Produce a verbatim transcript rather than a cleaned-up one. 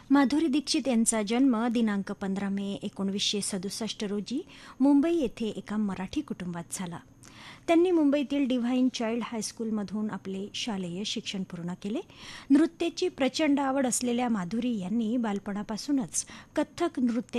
माधुरी दीक्षित यांचा जन्म दिनांक पंधरा मे एकोणीसशे सदुसष्ट रोजी मुंबई येथे एका मराठी कुटुंबात झाला. त्यांनी मुंबईतील डिव्हाइन चाइल्ड हायस्कूलमधून आपले शालेय शिक्षण पूर्ण केले. नृत्याची प्रचंड आवड असलेल्या माधुरी यांनी बालपणापासूनच कथ्थक नृत्य